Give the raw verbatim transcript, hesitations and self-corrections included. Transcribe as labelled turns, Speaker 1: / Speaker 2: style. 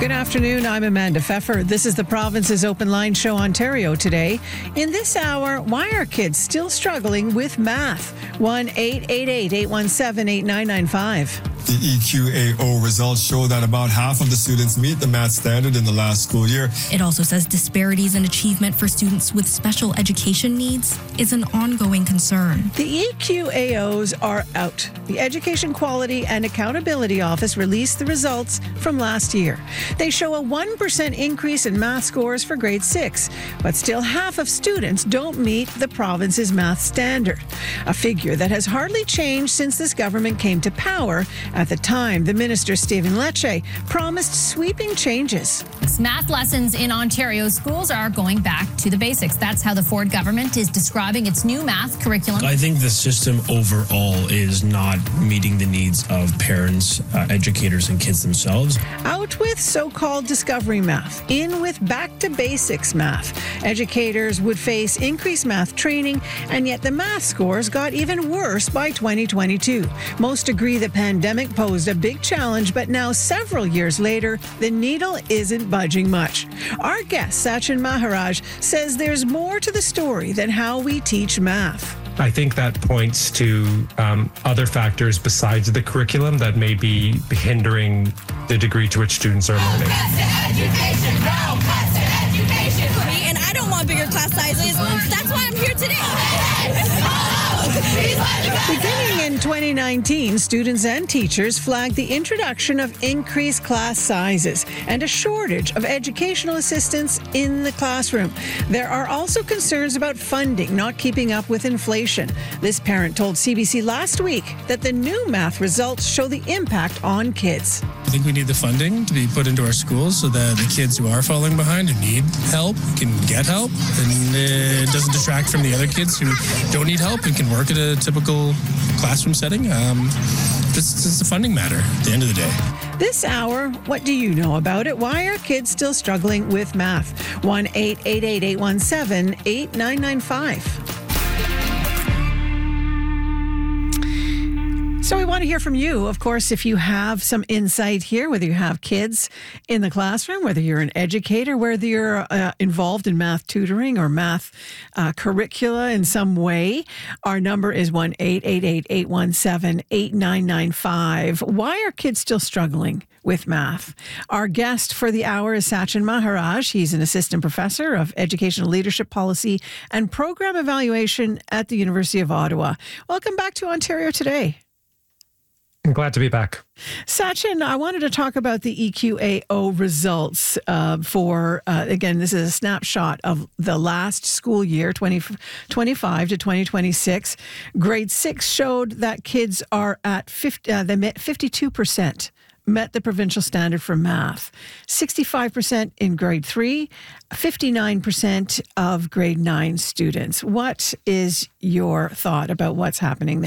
Speaker 1: Good afternoon. I'm Amanda Pfeffer. This is the Province's Open Line Show Ontario today. In this hour, why are kids still struggling with math? one eight eight eight, eight one seven, eight nine nine five.
Speaker 2: The E Q A O results show that about half of the students meet the math standard in the last school year.
Speaker 3: It also says disparities in achievement for students with special education needs is an ongoing concern.
Speaker 1: The E Q A Os are out. The Education Quality and Accountability Office released the results from last year. They show a one percent increase in math scores for grade six, but still half of students don't meet the province's math standard, a figure that has hardly changed since this government came to power. At the time, the minister, Stephen Lecce, promised sweeping changes.
Speaker 4: Math lessons in Ontario schools are going back to the basics. That's how the Ford government is describing its new math curriculum.
Speaker 5: I think the system overall is not meeting the needs of parents, uh, educators, and kids themselves.
Speaker 1: Out with so-called discovery math, in with back-to-basics math. Educators would face increased math training, and yet the math scores got even worse by twenty twenty-two. Most agree the pandemic posed a big challenge, but now, several years later, the needle isn't budging much. Our guest, Sachin Maharaj, says there's more to the story than how we teach math.
Speaker 6: I think that points to um, other factors besides the curriculum that may be hindering the degree to which students are learning.
Speaker 7: And I don't want bigger class sizes. That's why I'm here today.
Speaker 1: Beginning in twenty nineteen, students and teachers flagged the introduction of increased class sizes and a shortage of educational assistants in the classroom. There are also concerns about funding not keeping up with inflation. This parent told C B C last week that the new math results show the impact on kids.
Speaker 5: I think we need the funding to be put into our schools so that the kids who are falling behind and need help can get help, and it doesn't distract from the other kids who don't need help and can work at a typical classroom setting. Um, this is a funding matter at the end of the day.
Speaker 1: This hour, what do you know about it? Why are kids still struggling with math? one eight eight eight, eight one seven, eight nine nine five. So we want to hear from you. Of course, if you have some insight here, whether you have kids in the classroom, whether you're an educator, whether you're uh, involved in math tutoring or math uh, curricula in some way, our number is one eight eight eight, eight one seven, eight nine nine five. Why are kids still struggling with math? Our guest for the hour is Sachin Maharaj. He's an assistant professor of educational leadership policy and program evaluation at the University of Ottawa. Welcome back to Ontario Today.
Speaker 6: I'm glad to be back.
Speaker 1: Sachin, I wanted to talk about the E Q A O results uh, for, uh, again, this is a snapshot of the last school year, twenty twenty-five to twenty twenty-six. Grade six showed that kids are at fifty, uh, they met fifty-two percent. Met the provincial standard for math. sixty-five percent in grade three, fifty-nine percent of grade nine students. What is your thought about what's happening there?